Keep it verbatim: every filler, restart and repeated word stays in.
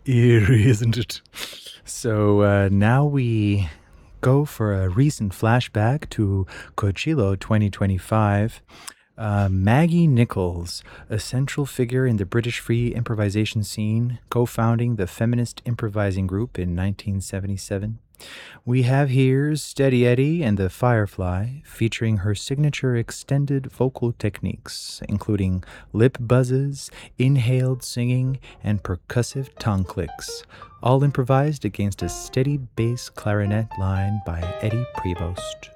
Eerie, isn't it? So uh, now we go for a recent flashback to Coachella twenty twenty-five. Uh, Maggie Nichols, a central figure in the British free improvisation scene, co founding the feminist improvising group in nineteen seventy-seven. We have here Steady Eddie and the Firefly, featuring her signature extended vocal techniques, including lip buzzes, inhaled singing, and percussive tongue clicks, all improvised against a steady bass clarinet line by Eddie Prevost.